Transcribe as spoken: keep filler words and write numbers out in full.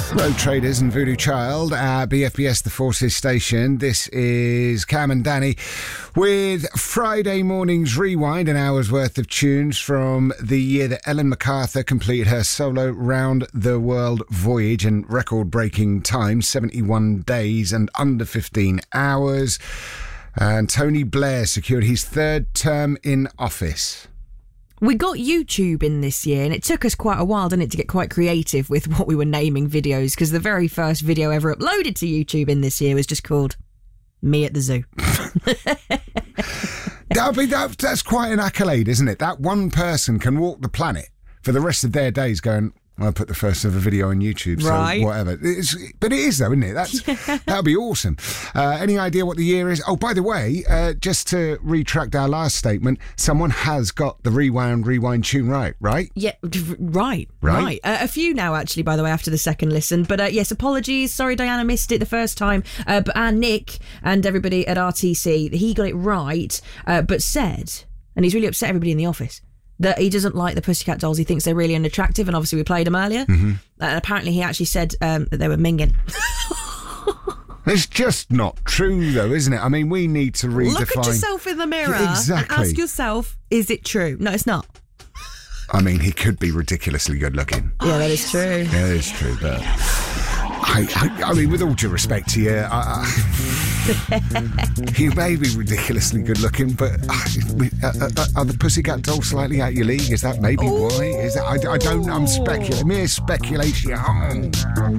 Road Traders and Voodoo Child at B F B S The Forces station. This is Cam and Danny with Friday morning's rewind, an hour's worth of tunes from the year that Ellen MacArthur completed her solo round the world voyage and record-breaking time, seventy-one days and under fifteen hours. And Tony Blair secured his third term in office. We got YouTube in this year, and it took us quite a while, didn't it, to get quite creative with what we were naming videos, because the very first video ever uploaded to YouTube in this year was just called Me at the Zoo. I mean, that, that's quite an accolade, isn't it? That one person can walk the planet for the rest of their days going, I'll put the first ever video on YouTube, so right. whatever. It's, but it is, though, isn't it? That's yeah. That'll be awesome. Uh, any idea what the year is? Oh, by the way, uh, just to retract our last statement, someone has got the Rewound Rewind tune right, right? Yeah, right, right. right. Uh, a few now, actually, by the way, after the second listen. But uh, yes, apologies. Sorry, Diana missed it the first time. Uh, but our Nick and everybody at R T C, he got it right, uh, but said, and he's really upset everybody in the office, that he doesn't like the Pussycat Dolls. He thinks they're really unattractive, and obviously we played them earlier. Mm-hmm. And apparently he actually said um, that they were minging. It's just not true, though, isn't it? I mean, we need to redefine... Look at yourself in the mirror exactly. and ask yourself, is it true? No, it's not. I mean, he could be ridiculously good looking. Yeah, that is true. Yeah, that is true, but... I, I, I mean, with all due respect to you, I, I, you may be ridiculously good looking, but uh, uh, are the Pussycat Dolls slightly out your league? Is that maybe Ooh. why? Is that I, I don't. I'm speculating. Mere speculation.